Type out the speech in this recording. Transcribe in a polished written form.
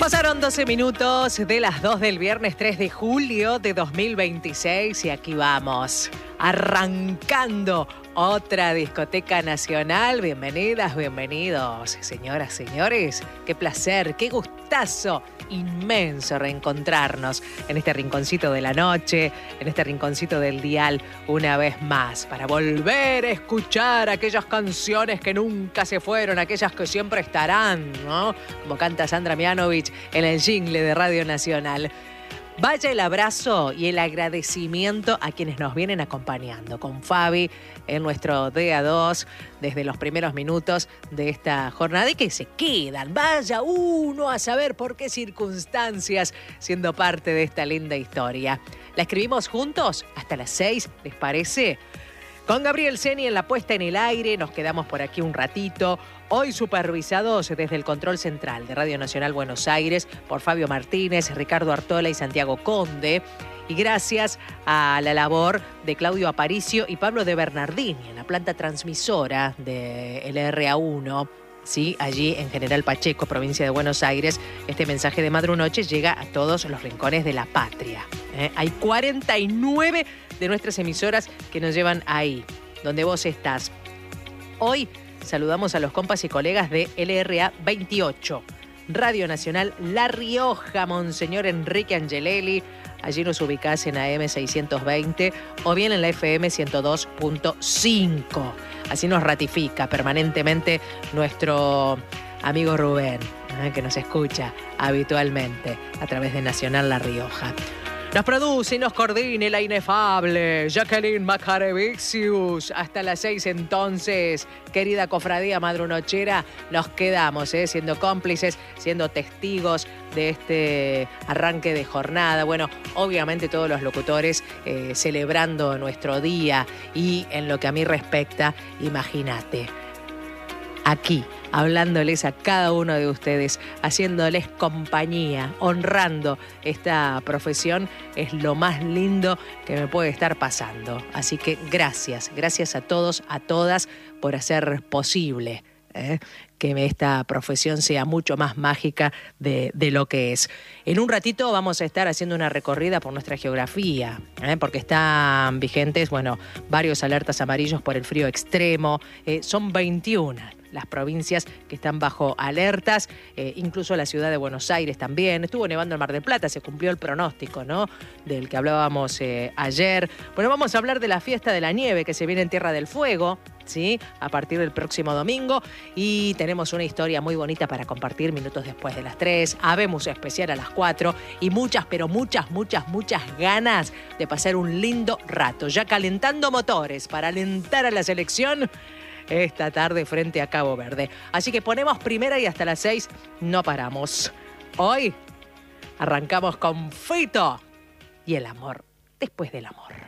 Pasaron 12 minutos de las 2 del viernes 3 de julio de 2026 y aquí vamos, arrancando otra discoteca nacional. Bienvenidas, bienvenidos, señoras, señores. Qué placer, qué gustazo inmenso reencontrarnos en este rinconcito de la noche, en este rinconcito del dial una vez más, para volver a escuchar aquellas canciones que nunca se fueron, aquellas que siempre estarán, ¿no? Como canta Sandra Mianovich en el jingle de Radio Nacional. Vaya el abrazo y el agradecimiento a quienes nos vienen acompañando con Fabi en nuestro Día 2 desde los primeros minutos de esta jornada y que se quedan. Vaya uno a saber por qué circunstancias siendo parte de esta linda historia. La escribimos juntos hasta las 6, ¿les parece? Con Gabriel Seni en la puesta en el aire, nos quedamos por aquí un ratito. Hoy supervisados desde el control central de Radio Nacional Buenos Aires por Fabio Martínez, Ricardo Artola y Santiago Conde. Y gracias a la labor de Claudio Aparicio y Pablo de Bernardini en la planta transmisora de LRA1. Sí, allí en General Pacheco, provincia de Buenos Aires, este mensaje de Madrunoche llega a todos los rincones de la patria. Hay 49 de nuestras emisoras que nos llevan ahí, donde vos estás. Hoy saludamos a los compas y colegas de LRA 28, Radio Nacional La Rioja, Monseñor Enrique Angelelli. Allí nos ubicás en AM 620 o bien en la FM 102.5. Así nos ratifica permanentemente nuestro amigo Rubén, que nos escucha habitualmente a través de Nacional La Rioja. Nos produce y nos coordina la inefable Jacqueline Macarevicius. Hasta las 6 entonces, querida cofradía madrunochera, nos quedamos siendo cómplices, siendo testigos de este arranque de jornada. Bueno, obviamente todos los locutores celebrando nuestro día y en lo que a mí respecta, imagínate, aquí, hablándoles a cada uno de ustedes, haciéndoles compañía, honrando esta profesión, es lo más lindo que me puede estar pasando. Así que gracias a todos, a todas, por hacer posible que esta profesión sea mucho más mágica de lo que es. En un ratito vamos a estar haciendo una recorrida por nuestra geografía, porque están vigentes, varios alertas amarillos por el frío extremo. Son 21 las provincias que están bajo alertas, incluso la ciudad de Buenos Aires también. Estuvo nevando en Mar del Plata, se cumplió el pronóstico, ¿no?, del que hablábamos ayer. Bueno, vamos a hablar de la fiesta de la nieve que se viene en Tierra del Fuego, ¿sí?, a partir del próximo domingo, y tenemos una historia muy bonita para compartir minutos después de las 3, habemos especial a las 4 y muchas, pero muchas ganas de pasar un lindo rato, ya calentando motores para alentar a la selección esta tarde frente a Cabo Verde. Así que ponemos primera y hasta las 6 no paramos. Hoy arrancamos con Fito y el amor después del amor.